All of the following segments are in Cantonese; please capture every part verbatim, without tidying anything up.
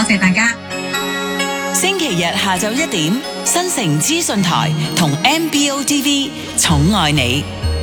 謝大家。 星期日下晝一點，新城資訊台同 M B O T V 寵愛你。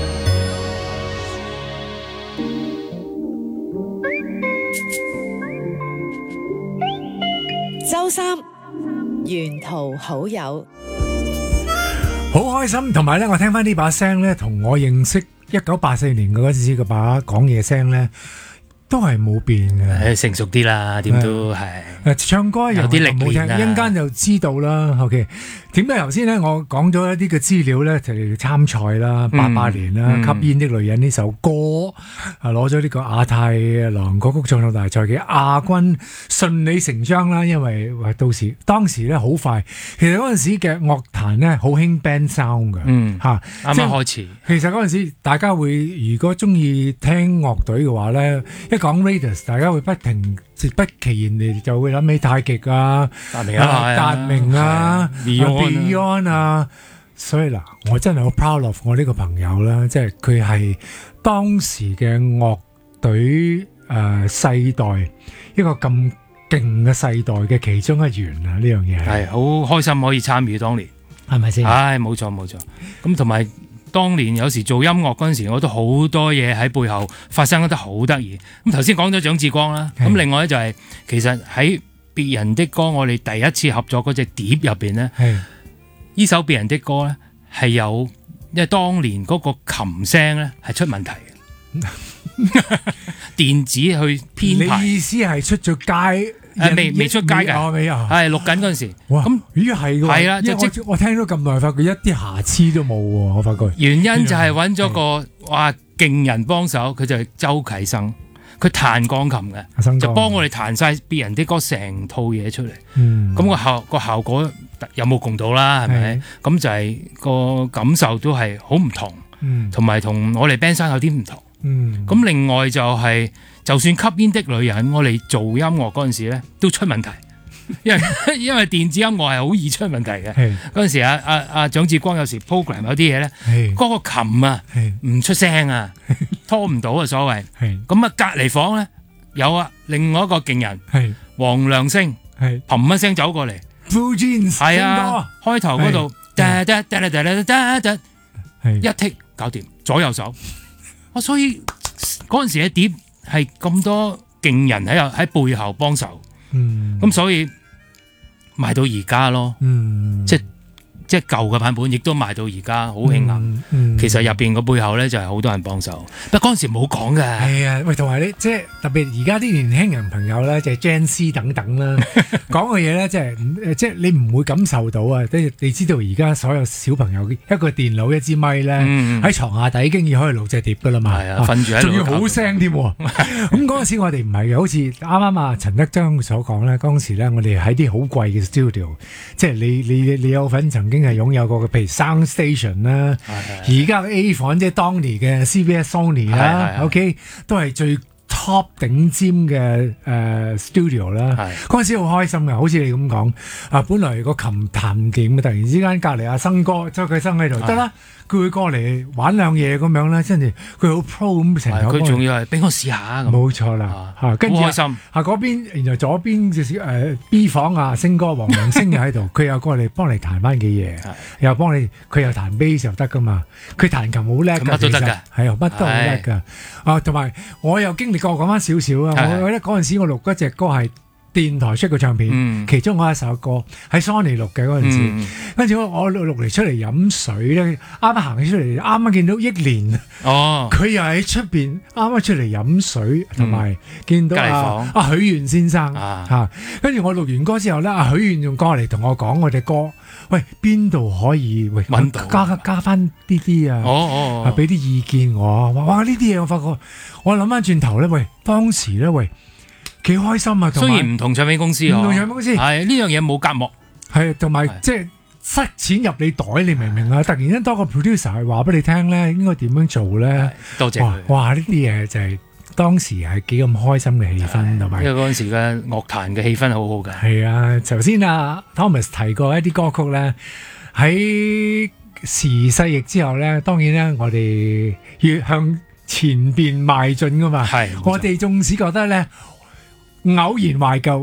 周三沿途好友， 好開心，同埋咧，我聽翻呢把聲咧，同我認識一九八四年嗰陣時嘅把講嘢聲咧，都係冇變嘅。 誒，成熟啲啦，點都係。 誒，唱歌有啲歷冇聽， 練啊一陣間就知道啦。OK，點解頭先咧我講咗一啲嘅資料咧，就係參賽啦，八八年啦， 嗯 《吸煙的女人》呢首歌啊，攞咗呢個亞太流行歌曲創作大賽嘅亞軍，順理成章啦。因為話到時當時咧好快，其實嗰陣時嘅樂壇咧好興 band sound 嘅， 嗯嚇， 啱啱開始。 其實嗰陣時，大家會如果中意聽樂隊嘅話咧，一講 Raiders，大家會不停不其然地就會諗起太極啊、 達明啊、 達明啊、 Beyond Beyond 啊，所以嗱，我真係好 proud of 我呢個朋友啦，即係佢係當時嘅樂隊誒世代一個咁勁嘅世代嘅其中一員啊！呢樣嘢係好開心可以參與當年， 係咪先？ 唉，冇錯冇錯。咁同埋當年有時做音樂嗰陣時，我都好多嘢喺背後發生得好得意。咁頭先講咗蔣志光啦，咁另外咧就係、是、其實喺別人的歌，我哋第一次合作嗰隻碟入邊咧，呢首別人的歌咧係有，因為當年嗰個琴聲咧係出問題嘅，電子去編排。 你意思係出咗街？ 誒未未出街嘅， 未啊， 係錄緊嗰陣時。 哇！ 咁咦係喎， 係啦， 即係我我聽咗咁耐，發覺一啲瑕疵都冇喎，我發覺。 原因就係揾咗個哇勁人幫手，佢就係周啟生，佢彈鋼琴嘅，就幫我哋彈晒別人啲歌成套嘢出嚟。 嗯， 咁個效個效果有冇共到啦？係咪？咁就係個感受都係好唔同，同埋同我哋 band 生有啲唔同。 嗯， 咁另外就係、是。就算吸煙的女人，我哋做音樂嗰陣時咧，都出問題，因為因為電子音樂係好易出問題嘅。嗰陣時阿阿阿蔣志光有時 program 有啲嘢咧，嗰個琴啊唔出聲啊，拖唔到啊所謂。咁啊隔離房咧有啊，另外一個勁人黃亮星，砰一聲走過嚟 ，Blue Jeans 係啊，開頭嗰度嗒嗒嗒嗒嗒嗒嗒，一剔搞掂左右手。我所以嗰陣時嘅碟。係咁多勁人喺喺背後幫手，嗯，咁所以賣到而家咯，嗯，即即舊嘅版本亦都賣到而家好興啊！其實入邊個背後咧就係好多人幫手，不過嗰陣時冇講嘅。 係啊，喂，同埋你即係特別而家啲年輕人朋友咧，就係 Gen Z 等等啦，講嘅嘢咧，即係即係你唔會感受到啊！即係你知道而家所有小朋友一個電腦一支咪咧，喺床下底已經已可以錄隻碟噶啦嘛， 係啊，瞓住喺度， 仲要好聲添。咁嗰陣時我哋唔係嘅，好似啱啱啊陳德章所講咧，嗰陣時咧我哋喺啲好貴嘅 studio， 即係你你你有份曾經係擁有過嘅，譬如 Sound Station 啦，而家 A 房即係當年嘅 C B S Sony 啦 ，OK 都係最 top 頂尖嘅誒、呃、studio 啦。嗰陣時好開心嘅，好似你咁講啊，本來個琴彈唔掂嘅，突然之間隔離阿生哥周啟生喺度，得啦。佢會過嚟玩兩嘢咁樣啦，真係佢好 pro 咁成日。 佢仲要係俾我試下咁。 冇錯啦，嚇跟住好開心。 嚇嗰邊，然後左邊就誒 B 房啊，星哥黃明星又喺度，佢又過嚟幫你彈翻幾嘢，又幫你佢又彈 bass 就得噶嘛。佢彈琴好叻㗎， 乜都得㗎， 係啊，乜都好叻㗎。啊，同埋我又經歷過講翻少少啊，我覺得嗰陣時我錄嗰隻歌係電台出嘅唱片，嗯、其中我一首歌喺 Sony 錄嘅嗰陣時，跟住、嗯、我我錄嚟出嚟飲水咧，啱啱行起出嚟，啱啱見到憶蓮，哦，佢又喺出邊啱啱出嚟飲水，同埋、嗯、見到阿阿許願先生嚇，跟住、啊、我錄完歌之後咧，阿許願仲過嚟同我講我隻歌，喂邊度可以喂揾到加加翻啲啲啊， 哦哦， 俾啲意見我，哇呢啲嘢我發覺，我諗翻轉頭咧，喂當時咧喂。幾開心啊！ 雖然唔同唱片公司， 唔同唱片公司係呢樣嘢冇隔膜， 係同埋即係塞錢入你袋，你明唔明啊？突然間多個 producer 係話俾你聽咧，應該點樣做咧？ 多謝佢。 哇！呢啲嘢就係當時係幾咁開心嘅氣氛，同埋因為嗰陣時嘅樂壇嘅氣氛好好嘅。 係啊，頭先啊 Thomas 提過一啲歌曲咧，喺時世易之後咧，當然咧我哋越向前邊邁進噶嘛。係，我哋縱使覺得咧。偶然懷舊，時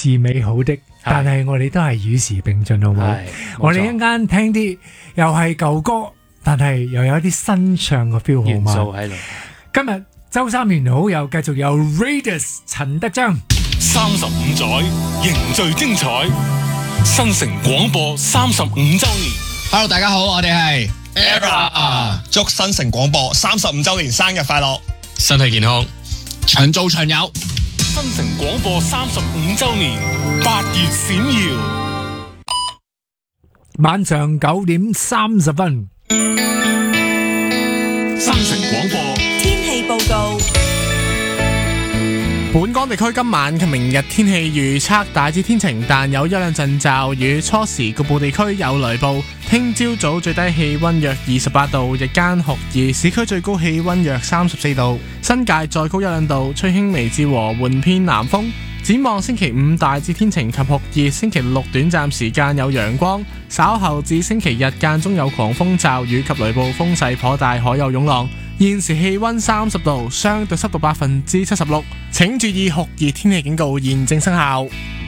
是美好的，但係我哋都係與時並進，好唔好？我哋一陣間聽啲又係舊歌，但係又有啲新唱嘅 feel， 好嘛？ 元素喺度。 今日周三元好友繼續有 Raidas 陳德章， 三十五載凝聚精彩，新城廣播三十五週年。 Hello， 大家好，我哋係 Era， 祝新城廣播三十五週年生日快樂， 身體健康， 長做長有。 新城廣播三十五週年，八月閃耀。 晚上九點三十分， 新城廣播天氣報告。 本港地區今晚及明日天氣預測大致天晴，但有一兩陣驟雨，初時局部地區有雷暴。聽朝早最低氣溫約二十八度，日間酷熱，市區最高氣溫約三十四度，新界再高一兩度，吹輕微至和緩偏南風。展望星期五大致天晴及酷熱，星期六短暫時間有陽光，稍後至星期日間中有狂風驟雨及雷暴，風勢頗大，海有湧浪。現時氣溫三十度，相對濕度百分之七十六，請注意酷熱天氣警告現正生效。